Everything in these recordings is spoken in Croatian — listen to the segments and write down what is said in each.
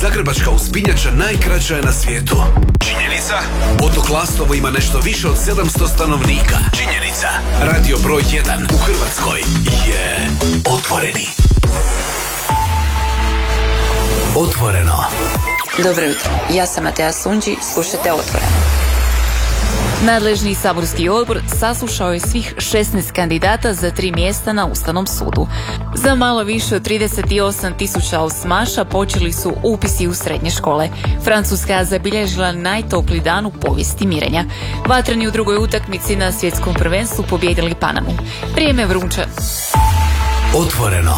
Zagrebačka uspinjača najkraća je na svijetu. Činjenica? Otok Lastovo ima nešto više od 700 stanovnika. Činjenica? Radio broj 1 u Hrvatskoj je Otvoreni. Otvoreno. Dobro jutro, ja sam Mateja Sunđi, slušajte Otvoreno. Nadležni saborski odbor saslušao je svih 16 kandidata za 3 mjesta na Ustavnom sudu. Za malo više od 38.000 osmaša počeli su upisi u srednje škole. Francuska je zabilježila najtopliji dan u povijesti mirenja. Vatreni u drugoj utakmici na svjetskom prvenstvu pobijedili Panamu. Vrijeme vruće. Otvoreno.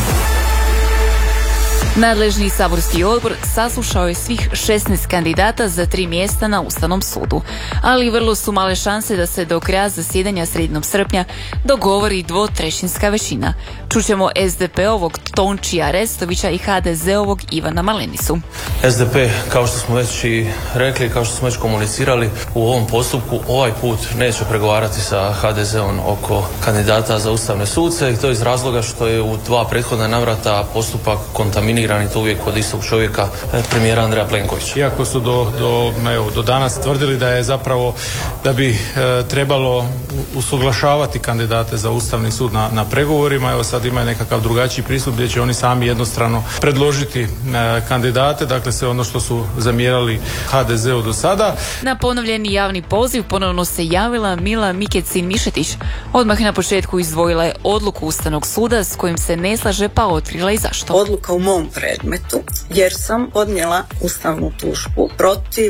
Nadležni saborski odbor saslušao je svih 16 kandidata za 3 mjesta na Ustavnom sudu, ali vrlo su male šanse da se do kraja zasjedanja sredinom srpnja dogovori 2/3 većina. Čućemo SDP-ovog Tončija Restovića i HDZ-ovog Ivana Malenicu. SDP, kao što smo već i rekli, kao što smo već komunicirali, u ovom postupku ovaj put neće pregovarati sa HDZ-om oko kandidata za ustavne suce, i to iz razloga što je u 2 prethodna navrata postupak kontaminiran, i to uvijek od istog čovjeka, premijera Andreja Plenkovića. Iako su do danas tvrdili da je zapravo da bi trebalo usuglašavati kandidate za Ustavni sud na pregovorima, evo sad imaju nekakav drugačiji pristup gdje će oni sami jednostrano predložiti kandidate, dakle sve ono što su zamjerali HDZ-u do sada. Na ponovljeni javni poziv ponovno se javila Mila Mikecin-Mišetić. Odmah na početku izdvojila je odluku Ustavnog suda s kojim se ne slaže, pa otkrila i zašto. Odluka u mom predmetu, jer sam podnijela ustavnu tužbu protiv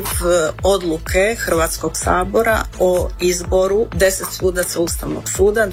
odluke Hrvatskog sabora o izboru 10 sudaca Ustavnog suda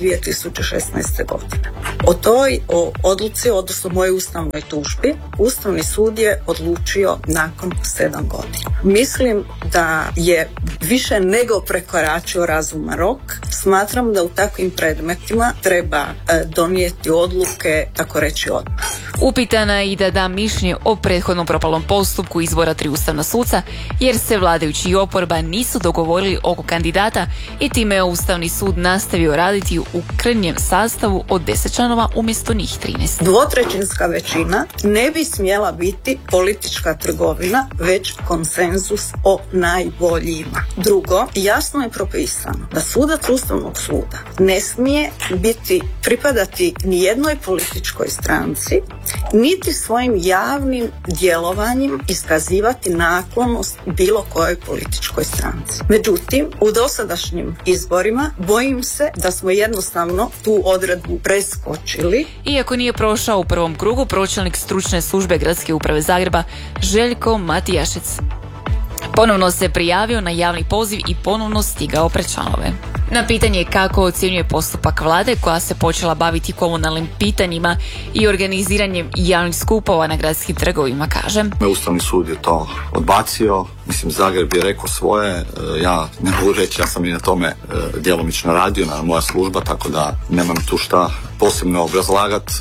2016. godine. O toj odluci, odnosno mojoj ustavnoj tužbi, Ustavni sud je odlučio nakon 7 godina. Mislim da je više nego prekoračio razuman rok. Smatram da u takvim predmetima treba donijeti odluke, tako reći, odmah. Upitana je i da da mišljenje o prethodnom propalom postupku izbora 3 ustavna suca, jer se vladajući i oporba nisu dogovorili oko kandidata i time je Ustavni sud nastavio raditi u krnjem sastavu od 10 članova umjesto njih 13. 2/3 većina ne bi smjela biti politička trgovina, već konsenzus o najboljima. Drugo, jasno je propisano da sudac Ustavnog suda ne smije pripadati ni jednoj političkoj stranci, niti svojim javnim djelovanjem iskazivati naklonost bilo kojoj političkoj stranci. Međutim, u dosadašnjim izborima bojim se da smo jednostavno tu odredbu preskočili. Iako nije prošao u prvom krugu, pročelnik stručne službe Gradske uprave Zagreba Željko Matijašec ponovno se prijavio na javni poziv i ponovno stigao pred članove. Na pitanje kako ocjenjuje postupak vlade koja se počela baviti komunalnim pitanjima i organiziranjem javnih skupova na gradskim trgovima, kaže: Ustavni sud je to odbacio. Mislim, Zagreb je rekao svoje, ja ne mogu reći, ja sam i na tome djelomično radio, na moja služba, tako da nemam tu šta posebno obrazlagati.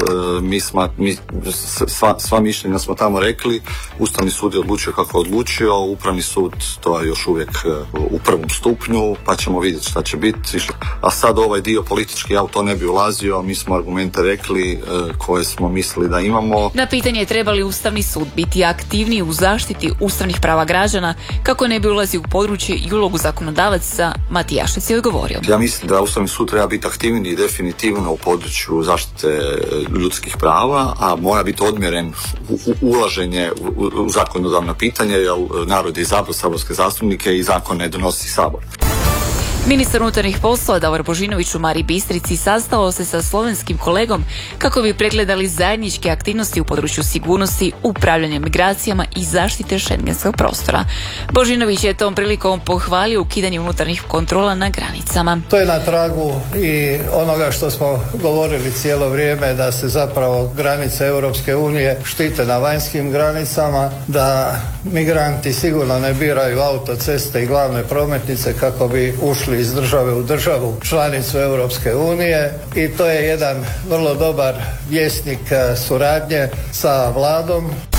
Sva mišljenja smo tamo rekli, Ustavni sud je odlučio kako je odlučio, Upravni sud to je još uvijek u prvom stupnju, pa ćemo vidjeti šta će biti. A sad ovaj dio politički, ja u to ne bi ulazio, mi smo argumente rekli koje smo mislili da imamo. Na pitanje treba li Ustavni sud biti aktivniji u zaštiti ustavnih prava građana kako ne bi ulazio u područje i ulogu zakonodavaca, Matijašec je odgovorio: Ja mislim da Ustavni sud treba biti aktivniji definitivno u području zaštite ljudskih prava, a mora biti odmjeren ulaženje u zakonodavna pitanja, jer narod je izabrao saborske zastupnike i zakone donosi Sabor. Ministar unutarnjih poslova Davor Božinović u Mariji Bistrici sastao se sa slovenskim kolegom kako bi pregledali zajedničke aktivnosti u području sigurnosti, upravljanja migracijama i zaštite šengenskog prostora. Božinović je tom prilikom pohvalio ukidanje unutarnjih kontrola na granicama. To je na tragu i onoga što smo govorili cijelo vrijeme, da se zapravo granice Europske unije štite na vanjskim granicama, da migranti sigurno ne biraju autoceste i glavne prometnice kako bi ušli iz države u državu članicu Europske unije, i to je jedan vrlo dobar vjesnik suradnje sa vladom.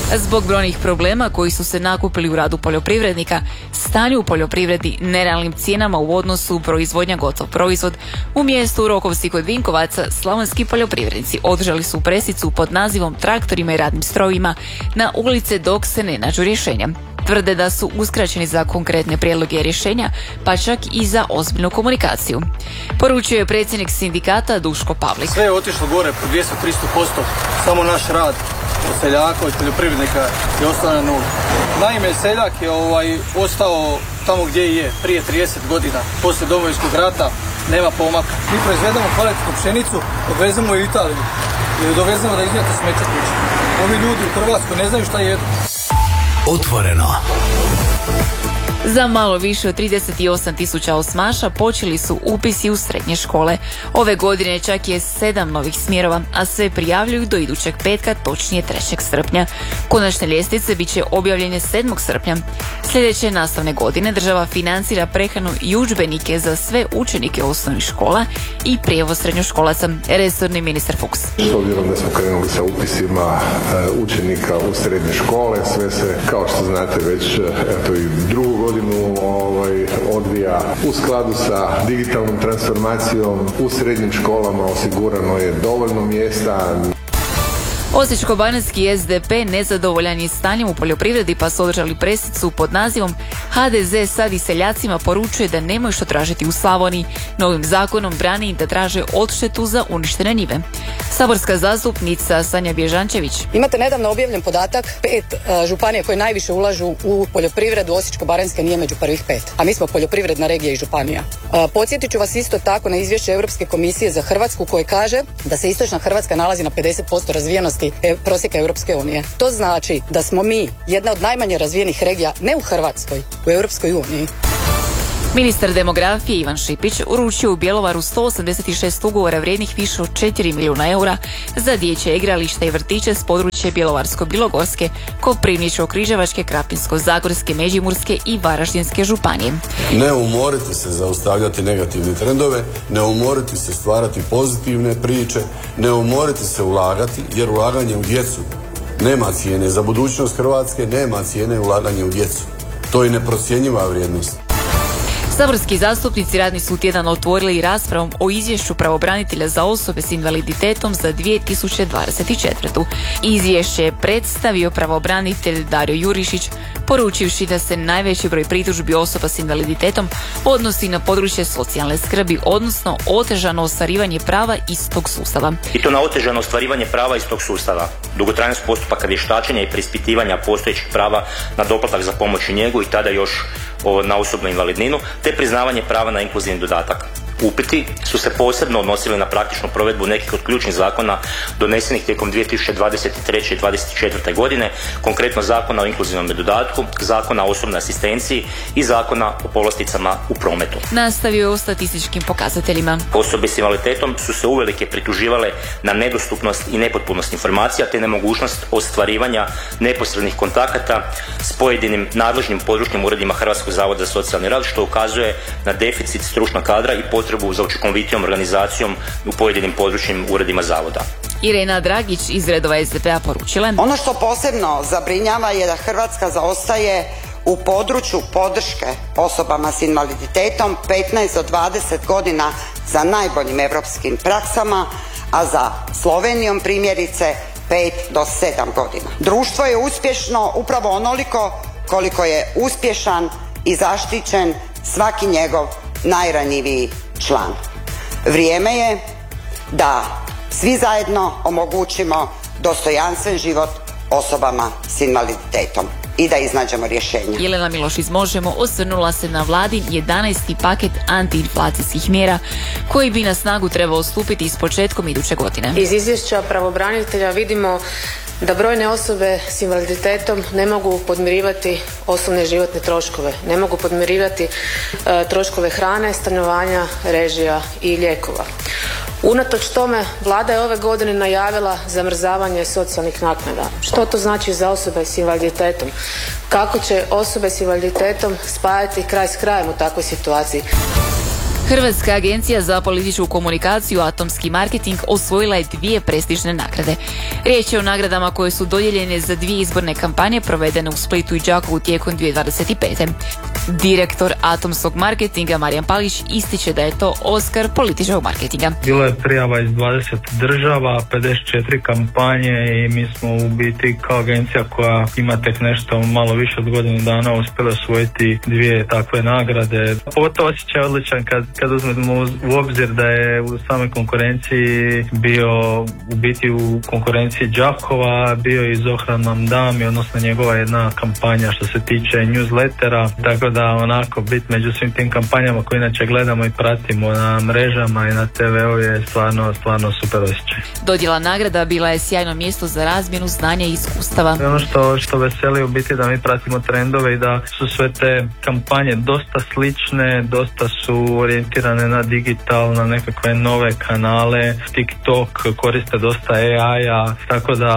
Zbog brojnih problema koji su se nakupili u radu poljoprivrednika, stanju u poljoprivredi, nerealnim cijenama u odnosu proizvodnja gotov proizvod, u mjestu Rokovci kod Vinkovaca slavonski poljoprivrednici održali su presicu pod nazivom Traktorima i radnim strojevima na ulice dok se ne nađu rješenja. Tvrde da su uskraćeni za konkretne prijedloge rješenja, pa čak i za ozbiljnu komunikaciju. Poručio je predsjednik sindikata Duško Pavlik. Sve je otišlo gore po 200-300%, samo naš rad od seljaka, od poljoprivrednika je ostao na nulu. Naime, seljak je ostao tamo gdje je prije 30 godina, poslije Domovinskog rata, nema pomaka. Mi proizvedemo kvalitetnu pšenicu, odvezemo u Italiju ili dovezemo da izmijete smeće kuće. Ovi ljudi u Hrvatskoj ne znaju šta jedu. Otvoreno. Za malo više od 38.000 osmaša počeli su upisi u srednje škole. Ove godine čak je 7 novih smjerova, a sve prijavljuju do idućeg petka, točnije 3. srpnja. Konačne ljestvice bit će objavljene 7. srpnja. Sljedeće nastavne godine država financira prehranu i udžbenike za sve učenike osnovnih škola i prijevoz srednjoškolaca, resorni ministar Fuchs. S obzirom da smo krenuli sa upisima učenika u srednje škole, sve se, kao što znate, već i drugu godinu odvija u skladu sa digitalnom transformacijom. U srednjim školama osigurano je dovoljno mjesta. Osječko-baranjski SDP nezadovoljan je stanjem u poljoprivredi, pa su održali presicu pod nazivom HDZ sad i seljacima poručuje da nemaju što tražiti u Slavoniji. Novim zakonom brani im da traže odštetu za uništene njive. Saborska zastupnica Sanja Bježančević. Imate nedavno objavljen podatak 5 županija koje najviše ulažu u poljoprivredu, Osječko-baranjska nije među prvih 5, a mi smo poljoprivredna regija i županija. Podsjetit ću vas isto tako na izvješće Europske komisije za Hrvatsku koje kaže da se istočna Hrvatska nalazi na 50% razvijenosti prosjeka Europske unije. To znači da smo mi jedna od najmanje razvijenih regija ne u Hrvatskoj, u Europskoj uniji. Ministar demografije Ivan Šipić uručio u Bjelovaru 186 ugovora vrijednih više od 4 milijuna eura za dječje igrališta i vrtiće s područja Bjelovarsko-bilogorske, Koprivničko-križevačke, Krapinsko-zagorske, Međimurske i Varaždinske županije. Ne umoriti se zaustavljati negativne trendove, ne umoriti se stvarati pozitivne priče, ne umoriti se ulagati, jer ulaganje u djecu nema cijene. Za budućnost Hrvatske nema cijene ulaganje u djecu. To je neprocjenjiva vrijednost. Saborski zastupnici radni su tjedan otvorili raspravom o izvješću pravobranitelja za osobe s invaliditetom za 2024. Izvješće je predstavio pravobranitelj Dario Jurišić, poručivši da se najveći broj pritužbi osoba s invaliditetom odnosi na područje socijalne skrbi, odnosno otežano ostvarivanje prava iz tog sustava. I to na otežano ostvarivanje prava iz tog sustava, dugotrajnost postupaka vještačenja i preispitivanja postojećih prava na doplatak za pomoć i njegu i tada još na osobnu invalidninu, te priznavanje prava na inkluzivni dodatak. Upiti su se posebno odnosili na praktičnu provedbu nekih od ključnih zakona donesenih tijekom 2023. i 2024. godine, konkretno Zakona o inkluzivnom dodatku, Zakona o osobnoj asistenciji i Zakona o povlasticama u prometu. Nastavio je o statističkim pokazateljima. Osobe s invaliditetom su se uvelike prituživale na nedostupnost i nepotpunost informacija te nemogućnost ostvarivanja neposrednih kontakata s pojedinim nadležnim područnim uredima Hrvatskog zavoda za socijalni rad, što ukazuje na deficit stručnog kadra i potrebu za učinkovitijom organizacijom u pojedinim područnim uredima zavoda. Irena Dragić iz redova SDP-a poručila: ono što posebno zabrinjava je da Hrvatska zaostaje u području podrške osobama s invaliditetom 15 do 20 godina za najboljim europskim praksama, a za Slovenijom primjerice 5 do 7 godina. Društvo je uspješno upravo onoliko koliko je uspješan i zaštićen svaki njegov najranjiviji član. Vrijeme je da svi zajedno omogućimo dostojanstven život osobama s invaliditetom i da iznađemo rješenje. Jelena Miloš iz Možemo osvrnula se na vladin 11. paket antiinflacijskih mjera koji bi na snagu trebao stupiti s početkom iduće godine. Iz izvješća pravobranitelja vidimo da brojne osobe s invaliditetom ne mogu podmirivati osnovne životne troškove, ne mogu podmirivati troškove hrane, stanovanja, režija i lijekova. Unatoč tome, vlada je ove godine najavila zamrzavanje socijalnih naknada. Što to znači za osobe s invaliditetom? Kako će osobe s invaliditetom spajati kraj s krajem u takvoj situaciji? Hrvatska agencija za političku komunikaciju Atomski marketing osvojila je 2 prestižne nagrade. Riječ je o nagradama koje su dodijeljene za 2 izborne kampanje provedene u Splitu i Đakovu tijekom 2025. Direktor Atomskog marketinga Marijan Palić ističe da je to Oskar političkog marketinga. Bilo je prijava iz 20 država, 54 kampanje i mi smo u biti kao agencija koja ima tek nešto malo više od godinu dana uspjela osvojiti 2 takve nagrade. Pogotovo osjećaj odličan kad uzmemo u obzir da je u samoj konkurenciji bio u biti u konkurenciji Đakova, bio i Zohran Mamdani, odnosno njegova jedna kampanja što se tiče newslettera, tako da onako bit među svim tim kampanjama koje inače gledamo i pratimo na mrežama i na TV-u je stvarno super osjećaj. Dodjela nagrada bila je sjajno mjesto za razmjenu znanja i iskustava. Ono što veseli u biti da mi pratimo trendove i da su sve te kampanje dosta slične, dosta su orijentirane na digital, na nekakve nove kanale, TikTok koriste dosta AI-a, tako da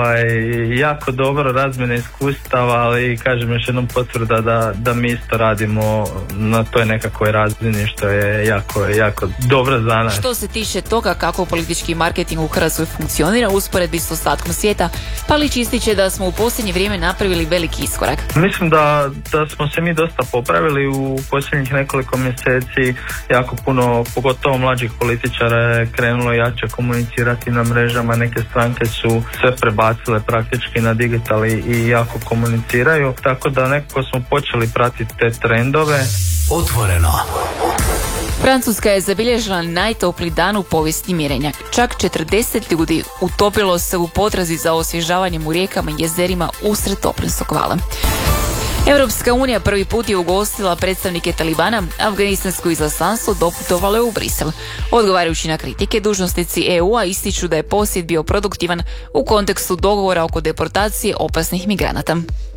jako dobro razmjene iskustava, ali kažem još jednom potvrda da mi isto radimo na toj nekakvoj razini što je jako dobro za nas. Što se tiče toga kako politički marketing u Hrvatskoj funkcionira u usporedbi s ostatkom svijeta, Palić ističe da smo u posljednje vrijeme napravili veliki iskorak. Mislim da smo se mi dosta popravili u posljednjih nekoliko mjeseci, jako puno, pogotovo mlađih političara je krenulo jače komunicirati na mrežama, neke stranke su sve prebacile praktički na digital i jako komuniciraju, tako da nekako smo počeli pratiti te trendove. Otvoreno. Francuska je zabilježila najtopliji dan u povijesti mjerenja. Čak 40 ljudi utopilo se u potrazi za osvježavanjem u rijekama i jezerima usred toplinskog vala. Europska unija prvi put je ugostila predstavnike Talibana, afganistansko izaslanstvo doputovalo je u Brisel. Odgovarajući na kritike, dužnosnici EU-a ističu da je posjet bio produktivan u kontekstu dogovora oko deportacije opasnih migranata.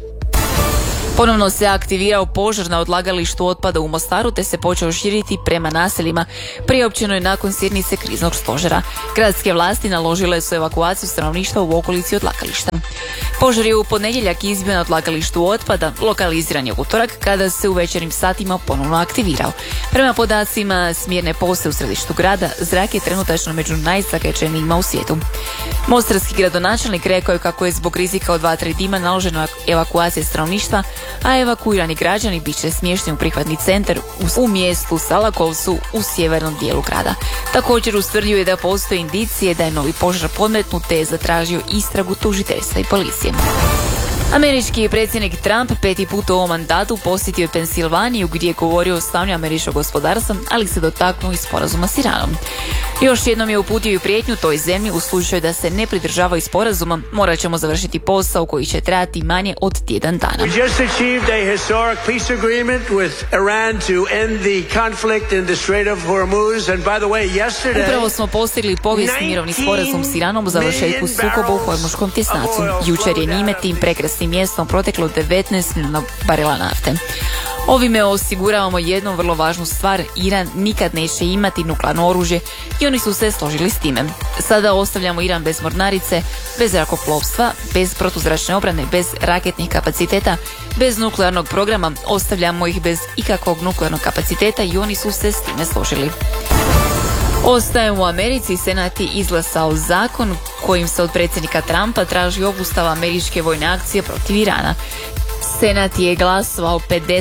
Ponovno se aktivirao požar na odlagalištu otpada u Mostaru te se počeo širiti prema naseljima. Priopćeno je nakon sjednice kriznog stožera. Gradske vlasti naložile su evakuaciju stanovništva u okolici odlagališta. Požar je u ponedjeljak izbio na odlagalištu otpada, lokaliziran je u utorak kada se u večernjim satima ponovno aktivirao. Prema podacima smjerne postaje u središtu grada, zrak je trenutačno među najzagađenijima u svijetu. Mostarski gradonačelnik rekao je kako je zbog rizika od vatre i dima naložena evakuacija stanovništva, a evakuirani građani bit će smješteni u prihvatni centar u mjestu Salakovcu u sjevernom dijelu grada. Također ustvrdio je da postoje indicije da je novi požar podmetnut te je zatražio istragu tužiteljstva i policije. Američki predsjednik Trump 5. put u ovom mandatu posjetio je Pensilvaniju gdje je govorio o stanju američkog gospodarstva, ali se dotaknuo i sporazuma s Iranom. Još jednom je uputio i prijetnju toj zemlji u slučaju da se ne pridržavaju sporazuma, morat ćemo završiti posao koji će trajati manje od tjedan dana. We just achieved a historic peace agreement with Iran to end the conflict in the Strait of Hormuz, and by the way, yesterday Upravo smo postigli povijesni mirovni sporazum s Iranom u završetku sukoba u Hormuškom tjesnacu. Jučer je njime tim prekrasnim mjestom proteklo 19 milijuna barela nafte. Ovime osiguravamo jednu vrlo važnu stvar, Iran nikad neće imati nuklearno oružje i oni su se složili s time. Sada ostavljamo Iran bez mornarice, bez zrakoplovstva, bez protuzračne obrane, bez raketnih kapaciteta, bez nuklearnog programa, ostavljamo ih bez ikakvog nuklearnog kapaciteta i oni su se s time složili. Ostajemo u Americi, Senat je izglasao zakon kojim se od predsjednika Trumpa traži obustava američke vojne akcije protiv Irana. Senat je glasovao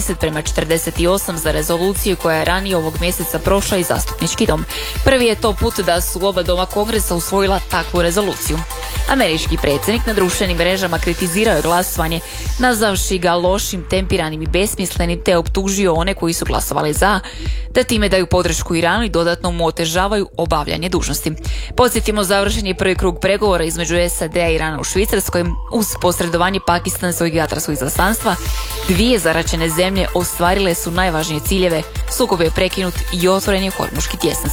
50:48 za rezoluciju koja je ranije ovog mjeseca prošla i zastupnički dom. Prvi je to put da su oba doma kongresa usvojila takvu rezoluciju. Američki predsjednik na društvenim mrežama kritizirao je glasovanje, nazavši ga lošim, tempiranim i besmislenim, te optužio one koji su glasovali za, da time daju podršku Iranu i dodatno mu otežavaju obavljanje dužnosti. Podsjetimo, završen je prvi krug pregovora između SAD-a i Irana u Švicarskoj uz posredovanje pakistanskog i katarskog izaslanstva. Dvije zaraćene zemlje ostvarile su najvažnije ciljeve, sukob je prekinut i otvoren je Hormuški tjesnac.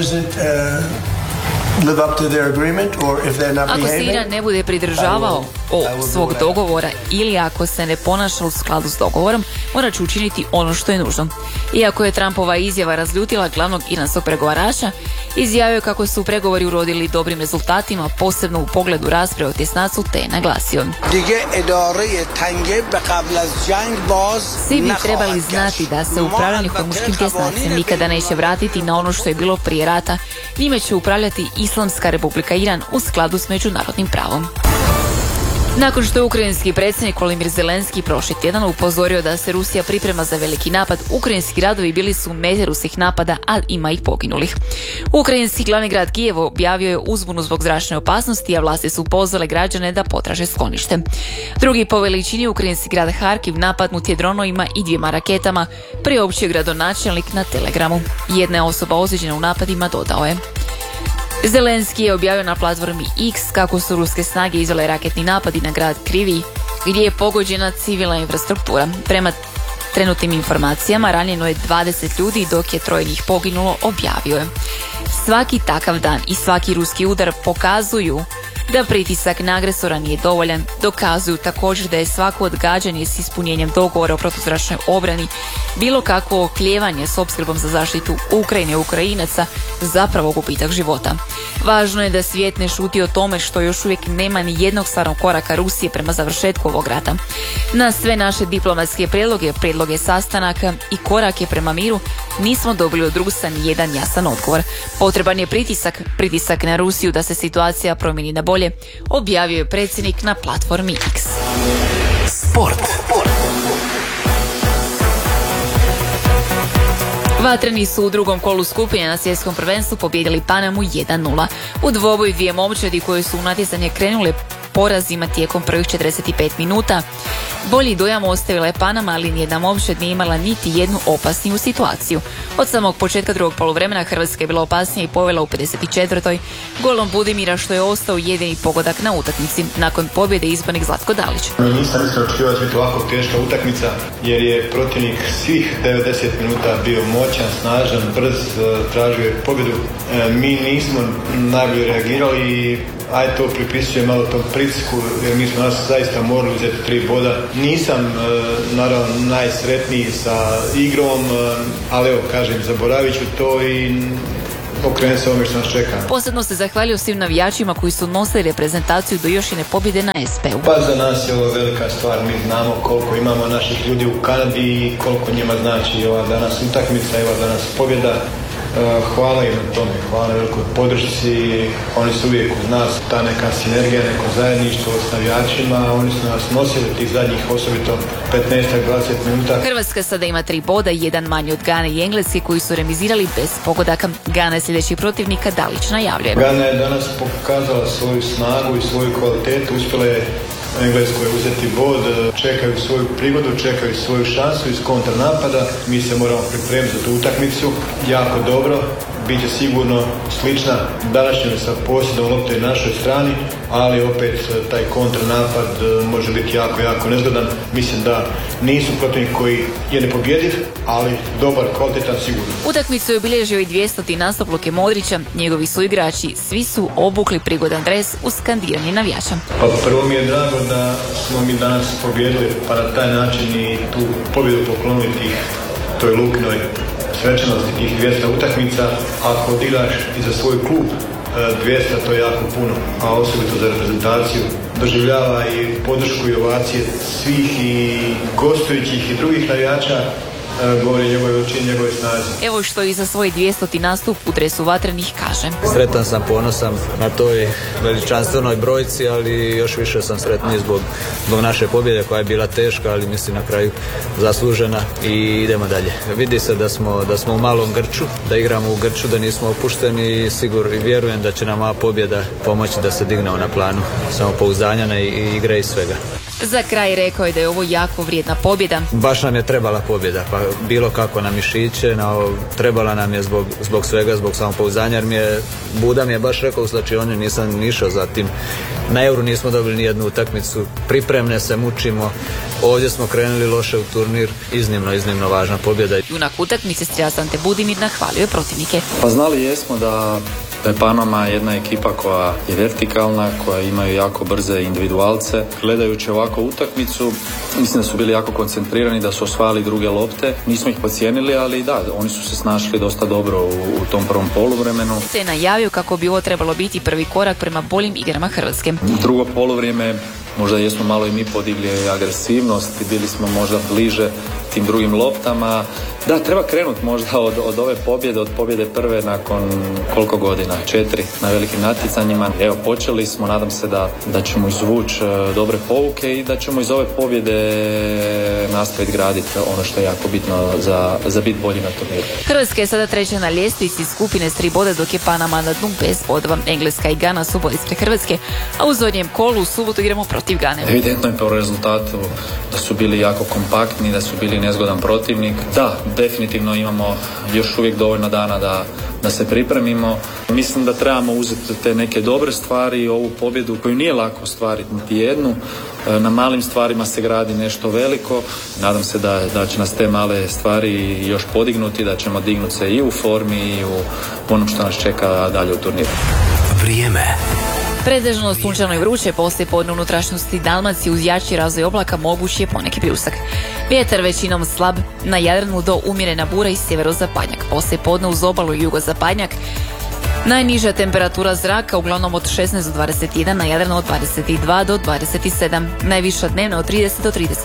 live up to their agreement, or if they're not Ako se behaving, Iran ne bude pridržavao svog dogovora ili ako se ne ponaša u skladu s dogovorom, morat će učiniti ono što je nužno. Iako je Trumpova izjava razljutila glavnog iranskog pregovarača, izjavio kako su pregovori urodili dobrim rezultatima, posebno u pogledu rasprave o tjesnacu, te naglasio. Svi bi trebali znati da se upravljanje hormuškim tjesnacem nikada neće vratiti na ono što je bilo prije rata. Njime će upravljati Islamska republika Iran u skladu s međunarodnim pravom. Nakon što je ukrajinski predsjednik Volodymyr Zelenski prošli tjedan upozorio da se Rusija priprema za veliki napad, ukrajinski gradovi bili su mete ruskih napada, a ima ih poginulih. Ukrajinski glavni grad Kijev objavio je uzbunu zbog zračne opasnosti, a vlasti su pozvale građane da potraže sklonište. Drugi po veličini ukrajinski grad Harkiv napadnut je dronovima i 2 raketama, priopćio gradonačelnik na Telegramu. Jedna je osoba ozlijeđena u napadima, dodao je. Zelenski je objavio na platformi X kako su ruske snage izvele raketni napadi na grad Krivi, gdje je pogođena civilna infrastruktura. Prema trenutnim informacijama ranjeno je 20 ljudi, dok je 3 njih poginulo, objavio je. Svaki takav dan i svaki ruski udar pokazuju da pritisak na agresora nije dovoljan, dokazuju također da je svako odgađanje s ispunjenjem dogovora o protuzračnoj obrani, bilo kakvo oklijevanje s opskrbom za zaštitu Ukrajine i Ukrajinaca, zapravo gubitak života. Važno je da svijet ne šuti o tome što još uvijek nema ni jednog stvarnog koraka Rusije prema završetku ovog rata. Na sve naše diplomatske prijedloge sastanaka i korake prema miru nismo dobili od Rusa ni jedan jasan odgovor. Potreban je pritisak na Rusiju da se situacija promijeni na bolje, objavio je predsjednik na platformi X. Sport. Vatreni su u drugom kolu skupine na svjetskom prvenstvu pobijedili Panamu 1-0. U dvoboju 2 momčadi koje su u natjecanje krenule porazima tijekom prvih 45 minuta. Bolji dojam ostavila je Panama, ali nijedna momčad nije imala niti jednu opasniju situaciju. Od samog početka drugog poluvremena Hrvatska je bila opasnija i povela u 54. golom Budimira, što je ostao jedini pogodak na utakmici. Nakon pobjede izbornik Zlatko Dalić. Nisam mislio očekivati biti ovako teška utakmica, jer je protivnik svih 90 minuta bio moćan, snažan, brz, tražio je pobjedu. Mi nismo najbolje reagirali, ajde to pripisujem malo tom pritisku, jer mi smo nas zaista morali uzeti 3 boda. Nisam naravno najsretniji sa igrom, ali evo kažem, zaboravit ću to i okrenem se ovome što nas čeka. Posebno se zahvalio svim navijačima koji su nosili reprezentaciju do još jedne pobjede na SP-u. Pa za nas je ovo velika stvar, mi znamo koliko imamo naših ljudi u Kanadi i koliko njima znači ova danas utakmica, ova danas pobjeda. Hvala im na tome, hvala na velikoj podršci, oni su uvijek uz nas, ta neka sinergija, neko zajedništvo s navijačima, oni su nas nosili tih zadnjih osobito 15-20 minuta. Hrvatska sada ima 3 boda, 1 manje od Gane i Engleske koji su remizirali bez pogodaka. Gana je sljedeći protivnika, Dalić najavljuje. Gana je danas pokazala svoju snagu i svoju kvalitetu, uspjela je Engleskoj uzeti bod, čekaju svoju prigodu, čekaju svoju šansu iz kontranapada. Mi se moramo pripremiti za tu utakmicu jako dobro, bit će sigurno slična današnjoj sa posjedom lopte na našoj strani, ali opet taj kontranapad može biti jako nezgodan. Mislim da nisu protivnik koji je nepobjediv, ali dobar, kvalitetan sigurno. Utakmicu je obilježio i 200. nastup Luke Modrića, njegovi su igrači, svi su obukli prigodan dres uz skandiranje navijača. Pa prvo mi je drago da smo mi danas pobjedili, pa na taj način i tu pobjedu poklonili toj Lukinoj svečanosti tih 200 utakmica. Ako odigraš i za svoj klub 200, to je jako puno, a osobito za reprezentaciju. Doživljava i podršku i ovacije svih i gostujućih i drugih navijača, govori njegove veličini, njegove snazi. Evo što i za svoj 200. nastup u dresu Vatrenih kaže. Sretan sam, ponosan na toj veličanstvenoj brojci, ali još više sam sretniji zbog naše pobjede koja je bila teška, ali mislim na kraju zaslužena i idemo dalje. Vidi se da smo u malom grču, da igramo u grču, da nismo opušteni i sigurno i vjerujem da će nam ova pobjeda pomoći da se dignemo na planu samopouzdanja i igre i svega. Za kraj rekao je da je ovo jako vrijedna pobjeda. Baš nam je trebala pobjeda, pa bilo kako na mišiće, trebala nam je zbog svega, zbog samopouzdanja, jer Buda mi je baš rekao u slačioni, nisam ni išao za tim. Na Euru nismo dobili ni jednu utakmicu, pripremne se mučimo, ovdje smo krenuli loše u turnir, iznimno važna pobjeda. Junak utakmice strelac Ante Budimir nahvalio je protivnike. Pa znali jesmo da Da je Panama jedna ekipa koja je vertikalna, koja imaju jako brze individualce. Gledajući ovako utakmicu, mislim da su bili jako koncentrirani, da su osvajali druge lopte. Nismo ih podcijenili, ali da, oni su se snašli dosta dobro u tom prvom poluvremenu. Te najavio kako bi ovo trebalo biti prvi korak prema boljim igrama Hrvatske. Drugo poluvrijeme možda jesmo malo i mi podigli agresivnost i bili smo možda bliže tim drugim loptama. Da, treba krenuti možda od ove pobjede, od pobjede prve nakon koliko godina, 4 na velikim natjecanjima. Evo, počeli smo, nadam se da ćemo izvući dobre pouke i da ćemo iz ove pobjede nastaviti graditi ono što je jako bitno za biti bolji na turniru. Hrvatska je sada treća na ljestvici skupine s 3 boda, dok je Panama na dnu bez bodova. Engleska i Gana su bolji ispred Hrvatske, a u zadnjem kolu u subotu igramo protiv Gane. Evidentno je po rezultatu da su bili jako kompaktni, da su bili nezgodan protivnik. Da, definitivno imamo još uvijek dovoljno dana da se pripremimo. Mislim da trebamo uzeti te neke dobre stvari, ovu pobjedu koju nije lako ostvariti niti jednu. Na malim stvarima se gradi nešto veliko. Nadam se da će nas te male stvari još podignuti, da ćemo dignuti se i u formi i u onom što nas čeka dalje u turniru. Vrijeme. Pretežno sunčano i vruće, poslije podne unutrašnjosti Dalmacije uz jači razvoj oblaka moguć je poneki pljusak. Vjetar većinom slab, na Jadranu do umjerena bura i sjeverozapadnjak. Poslije podne uz obalu i jugozapadnjak. Najniža temperatura zraka uglavnom od 16 do 21, na Jadranu od 22 do 27, najviša dnevna od 30 do 35.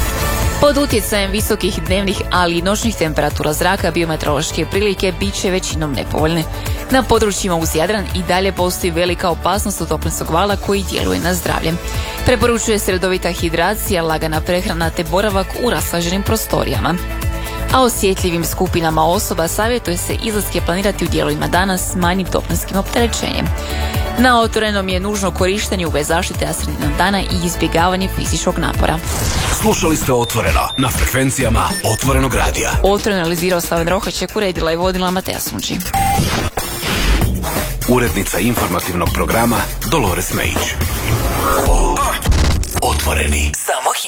Pod utjecajem visokih dnevnih, ali i noćnih temperatura zraka biometeorološke prilike bit će većinom nepovoljne. Na područjima uz Jadran i dalje postoji velika opasnost od toplinskog vala koji djeluje na zdravlje. Preporučuje se redovita hidracija, lagana prehrana te boravak u raslaženim prostorijama. A osjetljivim skupinama osoba savjetuje se izlaske planirati u dijelovima dana s manjim toplinskim opterećenjem. Na otvorenom je nužno korištenje UV zaštite sredinom dana i izbjegavanje fizičkog napora. Slušali ste Otvoreno na frekvencijama Otvorenog radija. Otvoreno analizirao Slaven Rohaček, uredila i vodila Mateja Sunči. Urednica informativnog programa Dolores Mejić. Otvoreni.